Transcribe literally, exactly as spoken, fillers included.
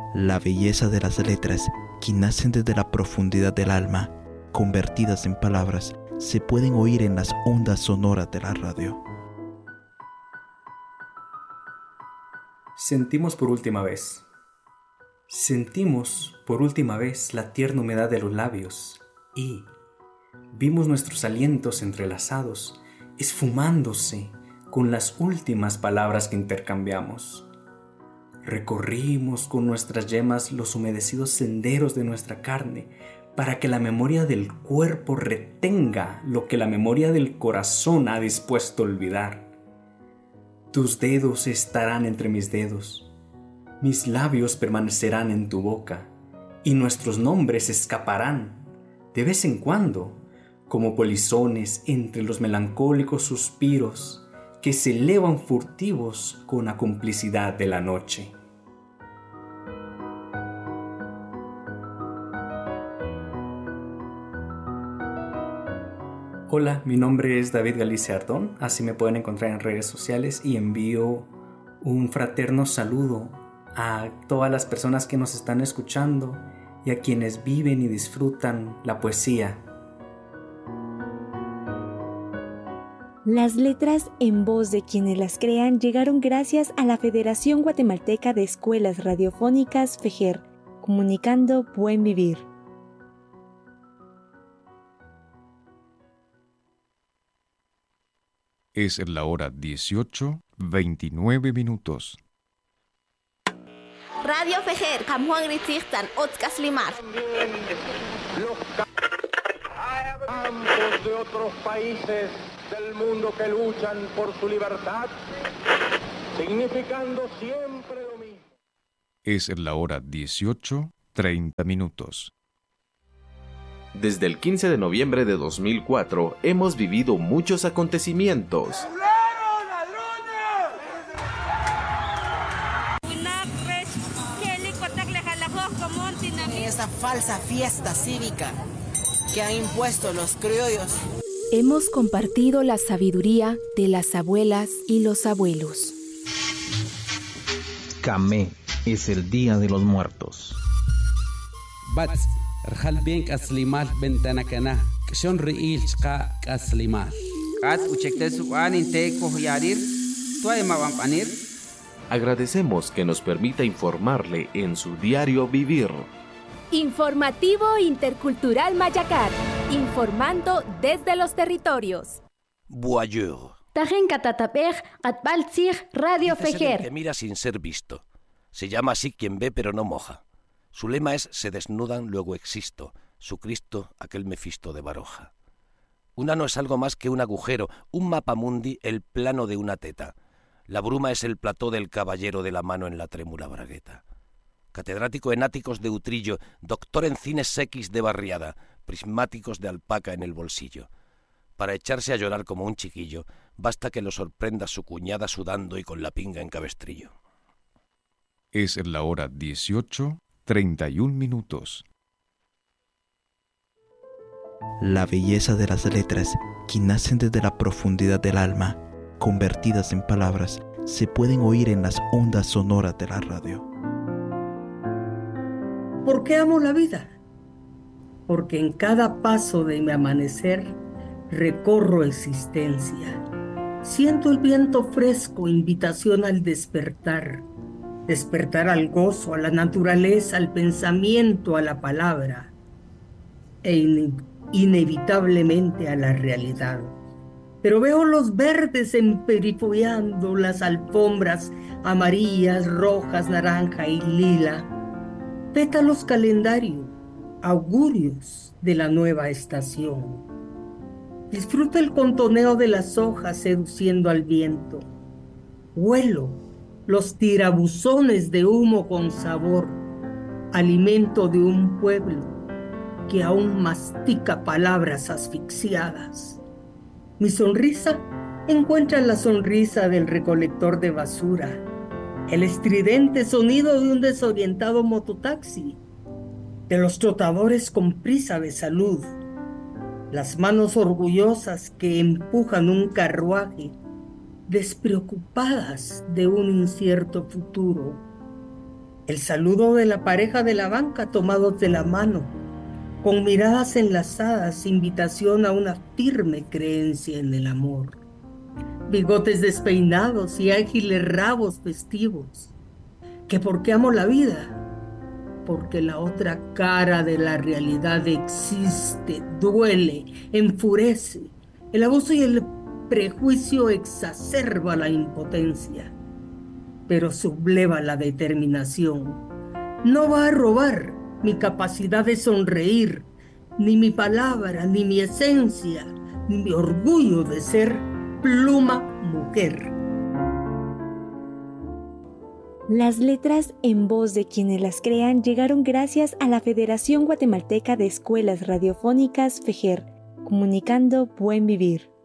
La belleza de las letras, que nacen desde la profundidad del alma, convertidas en palabras, se pueden oír en las ondas sonoras de la radio. Sentimos por última vez. Sentimos por última vez la tierna humedad de los labios y vimos nuestros alientos entrelazados, esfumándose con las últimas palabras que intercambiamos. Recorrimos con nuestras yemas los humedecidos senderos de nuestra carne para que la memoria del cuerpo retenga lo que la memoria del corazón ha dispuesto a olvidar. Tus dedos estarán entre mis dedos, mis labios permanecerán en tu boca y nuestros nombres escaparán de vez en cuando como polizones entre los melancólicos suspiros que se elevan furtivos con la complicidad de la noche. Hola, mi nombre es David Galicia Ardón, así me pueden encontrar en redes sociales y envío un fraterno saludo a todas las personas que nos están escuchando y a quienes viven y disfrutan la poesía. Las letras en voz de quienes las crean llegaron gracias a la Federación Guatemalteca de Escuelas Radiofónicas FEGER, comunicando buen vivir. Es la hora dieciocho, veintinueve minutos. Radio FEGER, Camuán Gritirtan, Otkas Limar. Campos de otros países del mundo que luchan por su libertad, significando siempre lo mismo. Es la hora dieciocho, treinta minutos. Desde el quince de noviembre de dos mil cuatro hemos vivido muchos acontecimientos. Esa falsa fiesta cívica que han impuesto los criollos. Hemos compartido la sabiduría de las abuelas y los abuelos. Camé es el Día de los Muertos. Bats, Rjalben Kaslimal Bentanakana, Kshon Riil Chka Kaslimal. Kat Uchektesu Aninte Kohyarir, Tuaima Vampanir. Agradecemos que nos permita informarle en su diario vivir. Informativo Intercultural Mayacar, informando desde los territorios. Boyeur. Tajen Katatapej, Atbaltzig, Radio FEGER. Que mira sin ser visto. Se llama así quien ve pero no moja. Su lema es: se desnudan, luego existo. Su Cristo, aquel Mefisto de Baroja. Una no es algo más que un agujero, un mapamundi, el plano de una teta. La bruma es el plató del caballero de la mano en la trémula bragueta. Catedrático en áticos de Utrillo, doctor en cines X de barriada, prismáticos de alpaca en el bolsillo. Para echarse a llorar como un chiquillo, basta que lo sorprenda su cuñada sudando y con la pinga en cabestrillo. Es la hora dieciocho, treinta y un minutos. La belleza de las letras, que nacen desde la profundidad del alma, convertidas en palabras, se pueden oír en las ondas sonoras de la radio. ¿Por qué amo la vida? Porque en cada paso de mi amanecer recorro existencia. Siento el viento fresco, invitación al despertar. Despertar al gozo, a la naturaleza, al pensamiento, a la palabra. E ine- inevitablemente a la realidad. Pero veo los verdes emperifollando las alfombras amarillas, rojas, naranja y lila. Pétalos calendario, augurios de la nueva estación. Disfruta el contoneo de las hojas seduciendo al viento. Huelo los tirabuzones de humo con sabor, alimento de un pueblo que aún mastica palabras asfixiadas. Mi sonrisa encuentra la sonrisa del recolector de basura, el estridente sonido de un desorientado mototaxi, de los trotadores con prisa de salud, las manos orgullosas que empujan un carruaje, despreocupadas de un incierto futuro, El saludo de la pareja de la banca tomados de la mano, con miradas enlazadas, invitación a una firme creencia en el amor. Bigotes despeinados y ágiles rabos festivos. ¿Que por qué amo la vida? Porque la otra cara de la realidad existe, duele, enfurece. El abuso y el prejuicio exacerba la impotencia, pero subleva la determinación. No va a robar mi capacidad de sonreír, ni mi palabra, ni mi esencia, ni mi orgullo de ser pluma mujer. Las letras en voz de quienes las crean llegaron gracias a la Federación Guatemalteca de Escuelas Radiofónicas FEGER, comunicando buen vivir.